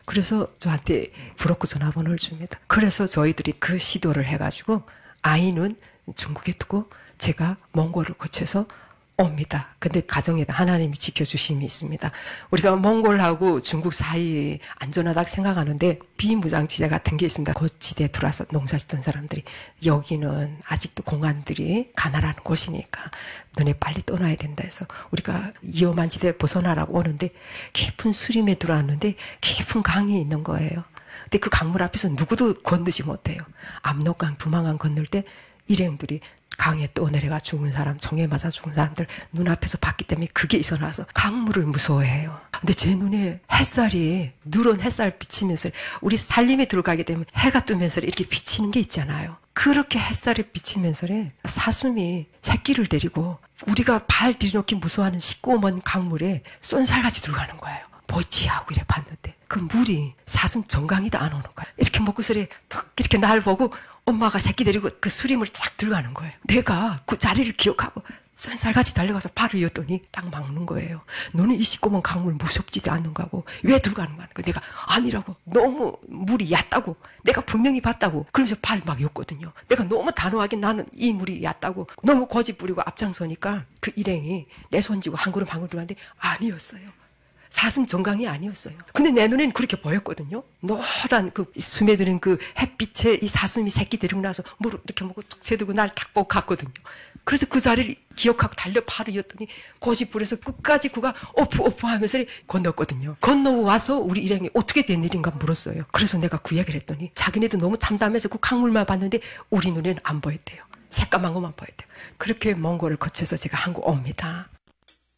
그래서 저한테 브로커 전화번호를 줍니다. 그래서 저희들이 그 시도를 해가지고 아이는 중국에 두고 제가 몽골을 거쳐서 옵니다. 근데 가정에 하나님이 지켜주심이 있습니다. 우리가 몽골하고 중국 사이에 안전하다고 생각하는데 비무장지대 같은 게 있습니다. 그 지대에 들어와서 농사 짓던 사람들이 여기는 아직도 공안들이 가난한 곳이니까 너네 빨리 떠나야 된다 해서 우리가 위험한 지대에 벗어나라고 오는데 깊은 수림에 들어왔는데 깊은 강이 있는 거예요. 근데 그 강물 앞에서 누구도 건너지 못해요. 압록강, 두만강 건널 때 일행들이 강에 떠내려가 죽은 사람, 총에 맞아 죽은 사람들 눈앞에서 봤기 때문에 그게 있어 나와서 강물을 무서워해요. 근데 제 눈에 햇살이 누런 햇살 비치면서 우리 살림에 들어가게 되면 해가 뜨면서 이렇게 비치는 게 있잖아요. 그렇게 햇살이 비치면서 사슴이 새끼를 데리고 우리가 발 들여놓기 무서워하는 시꺼먼 강물에 쏜살같이 들어가는 거예요. 뭐지 하고 이래 봤는데 그 물이 사슴 정강이도 안 오는 거야. 이렇게 먹고서리 탁 이렇게 날 보고 엄마가 새끼 데리고 그 수림을 쫙 들어가는 거예요. 내가 그 자리를 기억하고 쏜살같이 달려가서 발을 이었더니 딱 막는 거예요. 너는 이 시꺼먼 강물 무섭지도 않는 거고 왜 들어가는 거야? 내가 아니라고. 너무 물이 얕다고. 내가 분명히 봤다고. 그러면서 발 막 였거든요. 내가 너무 단호하게 나는 이 물이 얕다고 너무 고집 부리고 앞장서니까 그 일행이 내 손 쥐고 한 걸음 들어갔는데 아니었어요. 사슴 정강이 아니었어요. 근데 내 눈에는 그렇게 보였거든요. 노란 그 스며드는 그 햇빛에 이 사슴이 새끼 데리고 나서 물을 이렇게 먹고 툭 새들고 날 탁 보고 갔거든요. 그래서 그 자리를 기억하고 달려 바로 이었더니 고집 부려서 끝까지 그가 오프 하면서 건넜거든요. 건너고 와서 우리 일행이 어떻게 된 일인가 물었어요. 그래서 내가 그 이야기를 했더니 자기네도 너무 참담해서 그 강물만 봤는데 우리 눈에는 안 보였대요. 새까만 것만 보였대요. 그렇게 몽골을 거쳐서 제가 한국 옵니다.